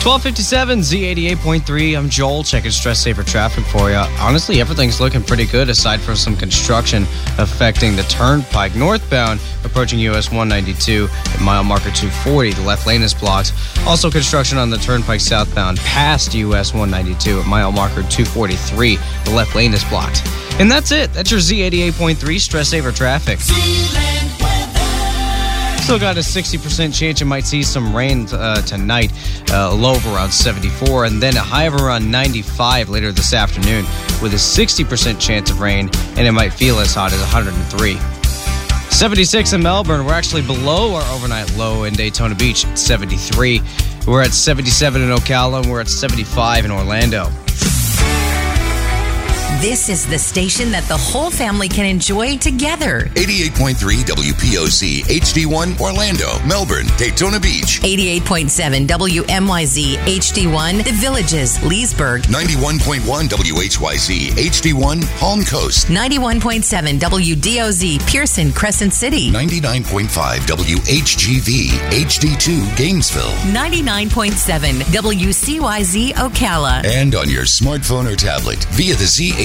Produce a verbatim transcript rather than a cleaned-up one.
twelve fifty-seven, Z eighty-eight point three. I'm Joel, checking Stress Saver traffic for you. Honestly, everything's looking pretty good aside from some construction affecting the turnpike. Northbound, approaching U S one ninety-two at mile marker two forty. The left lane is blocked. Also construction on the turnpike southbound past U S one ninety-two at mile marker two forty-three. The left lane is blocked. And that's it. That's your Z eighty-eight point three Stress Saver traffic. Still got a sixty percent chance you might see some rain uh, tonight, uh, a low of around seventy-four, and then a high of around ninety-five later this afternoon with a sixty percent chance of rain, and it might feel as hot as one hundred three. seventy-six in Melbourne. We're actually below our overnight low in Daytona Beach at seventy-three. We're at seventy-seven in Ocala, and we're at seventy-five in Orlando. This is the station that the whole family can enjoy together. eighty-eight point three W P O C H D one Orlando, Melbourne, Daytona Beach. eighty-eight point seven W M Y Z H D one The Villages, Leesburg. ninety-one point one W H Y Z H D one Palm Coast. ninety-one point seven W D O Z Pearson, Crescent City. ninety-nine point five W H G V H D two Gainesville. ninety-nine point seven W C Y Z Ocala. And on your smartphone or tablet via the Z